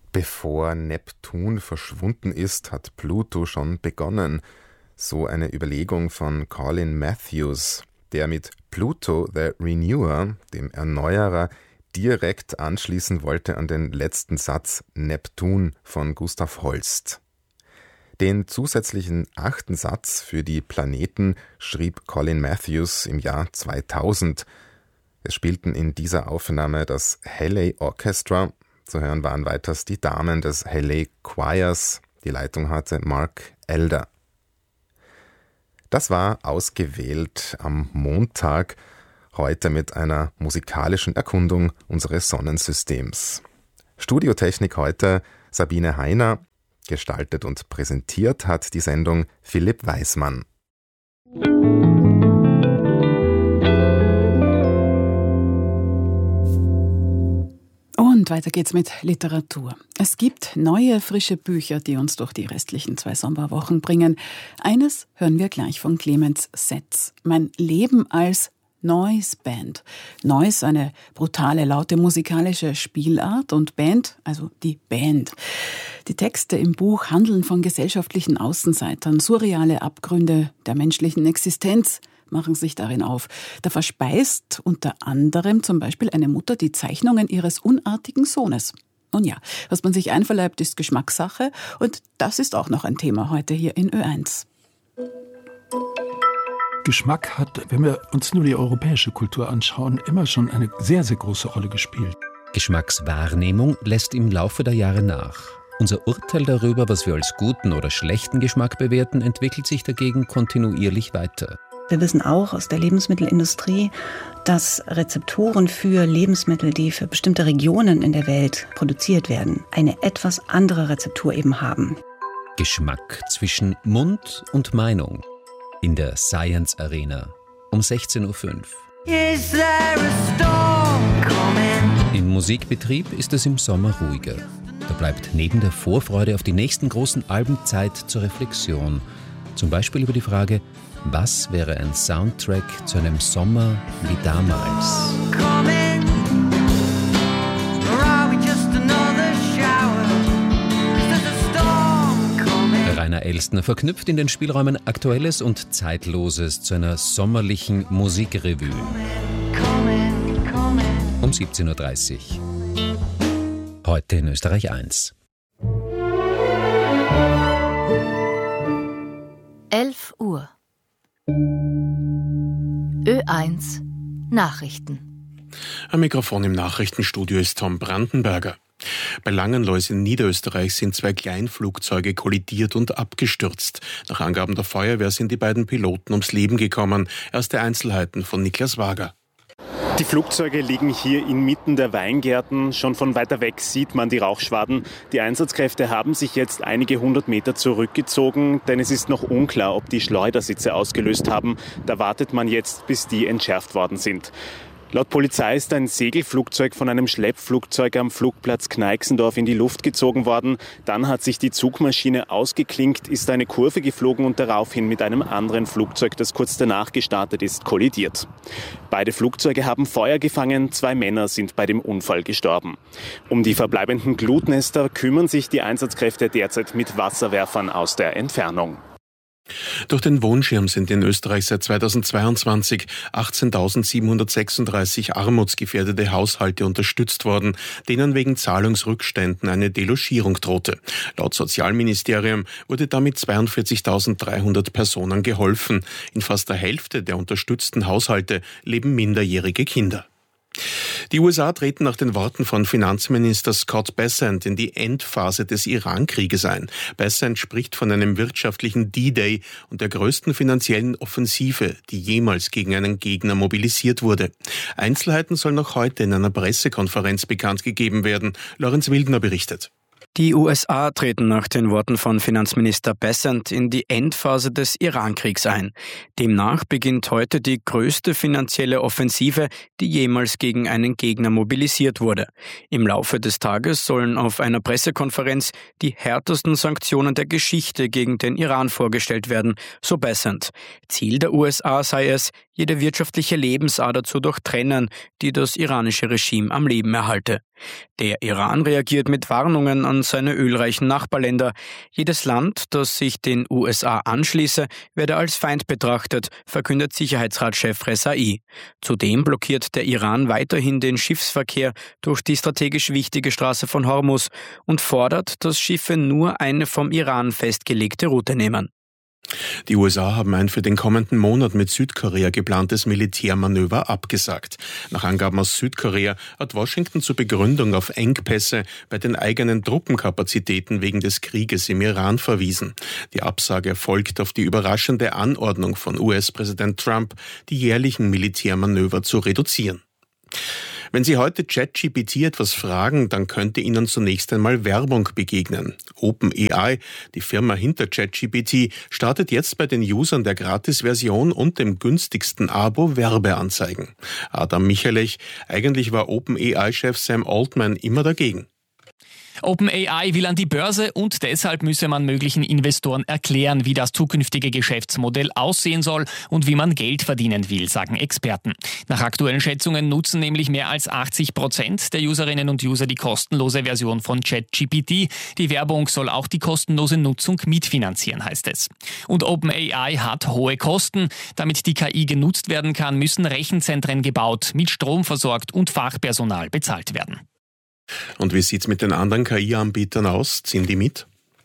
Bevor Neptun verschwunden ist, hat Pluto schon begonnen. So eine Überlegung von Colin Matthews, der mit Pluto the Renewer, dem Erneuerer, direkt anschließen wollte an den letzten Satz Neptun von Gustav Holst. Den zusätzlichen 8. Satz für die Planeten schrieb Colin Matthews im Jahr 2000. Es spielten in dieser Aufnahme das Halley Orchestra. Zu hören waren weiters die Damen des Halley Choirs. Die Leitung hatte Mark Elder. Das war ausgewählt am Montag, heute mit einer musikalischen Erkundung unseres Sonnensystems. Studiotechnik heute Sabine Heiner. Gestaltet und präsentiert hat die Sendung Philipp Weismann. Und weiter geht's mit Literatur. Es gibt neue, frische Bücher, die uns durch die restlichen 2 Sommerwochen bringen. Eines hören wir gleich von Clemens Setz. Mein Leben als Noise Band. Noise, eine brutale, laute musikalische Spielart, und Band, also die Band. Die Texte im Buch handeln von gesellschaftlichen Außenseitern. Surreale Abgründe der menschlichen Existenz machen sich darin auf. Da verspeist unter anderem zum Beispiel eine Mutter die Zeichnungen ihres unartigen Sohnes. Nun ja, was man sich einverleibt, ist Geschmackssache, und das ist auch noch ein Thema heute hier in Ö1. Geschmack hat, wenn wir uns nur die europäische Kultur anschauen, immer schon eine sehr, sehr große Rolle gespielt. Geschmackswahrnehmung lässt im Laufe der Jahre nach. Unser Urteil darüber, was wir als guten oder schlechten Geschmack bewerten, entwickelt sich dagegen kontinuierlich weiter. Wir wissen auch aus der Lebensmittelindustrie, dass Rezeptoren für Lebensmittel, die für bestimmte Regionen in der Welt produziert werden, eine etwas andere Rezeptur eben haben. Geschmack zwischen Mund und Meinung. In der Science Arena um 16.05 Uhr. Im Musikbetrieb ist es im Sommer ruhiger. Da bleibt neben der Vorfreude auf die nächsten großen Alben Zeit zur Reflexion. Zum Beispiel über die Frage, was wäre ein Soundtrack zu einem Sommer wie damals? Rainer Elstner verknüpft in den Spielräumen Aktuelles und Zeitloses zu einer sommerlichen Musikrevue. Um 17.30 Uhr. Heute in Österreich 1. 11 Uhr. Ö1 Nachrichten. Am Mikrofon im Nachrichtenstudio ist Tom Brandenberger. Bei Langenlois in Niederösterreich sind 2 Kleinflugzeuge kollidiert und abgestürzt. Nach Angaben der Feuerwehr sind die beiden Piloten ums Leben gekommen. Erste Einzelheiten von Niklas Wager. Die Flugzeuge liegen hier inmitten der Weingärten. Schon von weiter weg sieht man die Rauchschwaden. Die Einsatzkräfte haben sich jetzt einige 100 Meter zurückgezogen, denn es ist noch unklar, ob die Schleudersitze ausgelöst haben. Da wartet man jetzt, bis die entschärft worden sind. Laut Polizei ist ein Segelflugzeug von einem Schleppflugzeug am Flugplatz Kneixendorf in die Luft gezogen worden. Dann hat sich die Zugmaschine ausgeklinkt, ist eine Kurve geflogen und daraufhin mit einem anderen Flugzeug, das kurz danach gestartet ist, kollidiert. Beide Flugzeuge haben Feuer gefangen, 2 Männer sind bei dem Unfall gestorben. Um die verbleibenden Glutnester kümmern sich die Einsatzkräfte derzeit mit Wasserwerfern aus der Entfernung. Durch den Wohnschirm sind in Österreich seit 2022 18.736 armutsgefährdete Haushalte unterstützt worden, denen wegen Zahlungsrückständen eine Delogierung drohte. Laut Sozialministerium wurde damit 42.300 Personen geholfen. In fast der Hälfte der unterstützten Haushalte leben minderjährige Kinder. Die USA treten nach den Worten von Finanzminister Scott Bessent in die Endphase des Iran-Krieges ein. Bessent spricht von einem wirtschaftlichen D-Day und der größten finanziellen Offensive, die jemals gegen einen Gegner mobilisiert wurde. Einzelheiten sollen noch heute in einer Pressekonferenz bekannt gegeben werden. Lorenz Wildner berichtet. Die USA treten nach den Worten von Finanzminister Bessent in die Endphase des Iran-Kriegs ein. Demnach beginnt heute die größte finanzielle Offensive, die jemals gegen einen Gegner mobilisiert wurde. Im Laufe des Tages sollen auf einer Pressekonferenz die härtesten Sanktionen der Geschichte gegen den Iran vorgestellt werden, so Bessent. Ziel der USA sei es, jede wirtschaftliche Lebensader zu durchtrennen, die das iranische Regime am Leben erhalte. Der Iran reagiert mit Warnungen an an seine ölreichen Nachbarländer. Jedes Land, das sich den USA anschließe, werde als Feind betrachtet, verkündet Sicherheitsratschef Rezaei. Zudem blockiert der Iran weiterhin den Schiffsverkehr durch die strategisch wichtige Straße von Hormuz und fordert, dass Schiffe nur eine vom Iran festgelegte Route nehmen. Die USA haben ein für den kommenden Monat mit Südkorea geplantes Militärmanöver abgesagt. Nach Angaben aus Südkorea hat Washington zur Begründung auf Engpässe bei den eigenen Truppenkapazitäten wegen des Krieges im Iran verwiesen. Die Absage folgt auf die überraschende Anordnung von US-Präsident Trump, die jährlichen Militärmanöver zu reduzieren. Wenn Sie heute ChatGPT etwas fragen, dann könnte Ihnen zunächst einmal Werbung begegnen. OpenAI, die Firma hinter ChatGPT, startet jetzt bei den Usern der Gratis-Version und dem günstigsten Abo Werbeanzeigen. Adam Michalech, eigentlich war OpenAI-Chef Sam Altman immer dagegen. OpenAI will an die Börse und deshalb müsse man möglichen Investoren erklären, wie das zukünftige Geschäftsmodell aussehen soll und wie man Geld verdienen will, sagen Experten. Nach aktuellen Schätzungen nutzen nämlich mehr als 80% der Userinnen und User die kostenlose Version von ChatGPT. Die Werbung soll auch die kostenlose Nutzung mitfinanzieren, heißt es. Und OpenAI hat hohe Kosten. Damit die KI genutzt werden kann, müssen Rechenzentren gebaut, mit Strom versorgt und Fachpersonal bezahlt werden. Und wie sieht's mit den anderen KI-Anbietern aus? Ziehen die mit?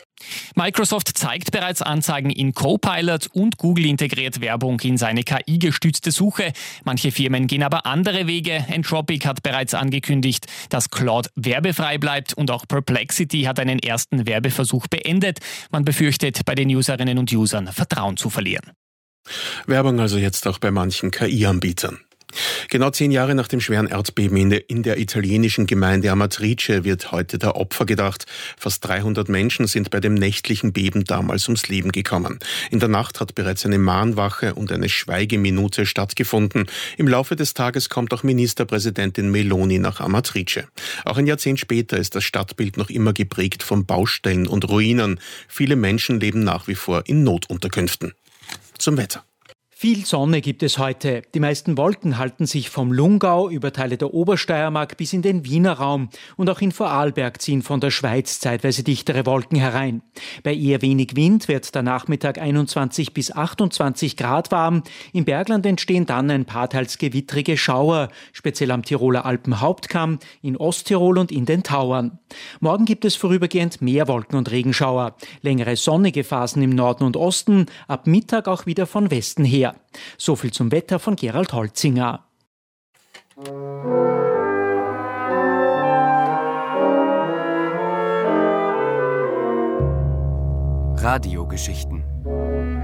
Microsoft zeigt bereits Anzeigen in Copilot und Google integriert Werbung in seine KI-gestützte Suche. Manche Firmen gehen aber andere Wege. Anthropic hat bereits angekündigt, dass Claude werbefrei bleibt und auch Perplexity hat einen ersten Werbeversuch beendet. Man befürchtet, bei den Userinnen und Usern Vertrauen zu verlieren. Werbung also jetzt auch bei manchen KI-Anbietern. Genau 10 Jahre nach dem schweren Erdbeben in der italienischen Gemeinde Amatrice wird heute der Opfer gedacht. Fast 300 Menschen sind bei dem nächtlichen Beben damals ums Leben gekommen. In der Nacht hat bereits eine Mahnwache und eine Schweigeminute stattgefunden. Im Laufe des Tages kommt auch Ministerpräsidentin Meloni nach Amatrice. Auch ein Jahrzehnt später ist das Stadtbild noch immer geprägt von Baustellen und Ruinen. Viele Menschen leben nach wie vor in Notunterkünften. Zum Wetter. Viel Sonne gibt es heute. Die meisten Wolken halten sich vom Lungau über Teile der Obersteiermark bis in den Wiener Raum. Und auch in Vorarlberg ziehen von der Schweiz zeitweise dichtere Wolken herein. Bei eher wenig Wind wird der Nachmittag 21 bis 28 Grad warm. Im Bergland entstehen dann ein paar teils gewittrige Schauer, speziell am Tiroler Alpenhauptkamm, in Osttirol und in den Tauern. Morgen gibt es vorübergehend mehr Wolken und Regenschauer. Längere sonnige Phasen im Norden und Osten, ab Mittag auch wieder von Westen her. So viel zum Wetter von Gerald Holzinger. Radiogeschichten